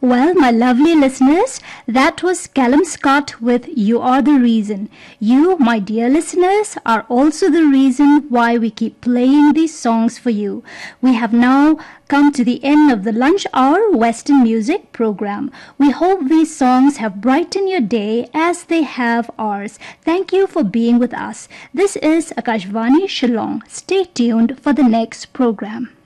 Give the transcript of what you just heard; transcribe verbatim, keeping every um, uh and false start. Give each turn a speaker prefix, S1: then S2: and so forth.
S1: Well, my lovely listeners, that was Callum Scott with You Are the Reason. You, my dear listeners, are also the reason why we keep playing these songs for you. We have now come to the end of the Lunch Hour Western Music program. We hope these songs have brightened your day as they have ours. Thank you for being with us. This is Akashvani Shillong. Stay tuned for the next program.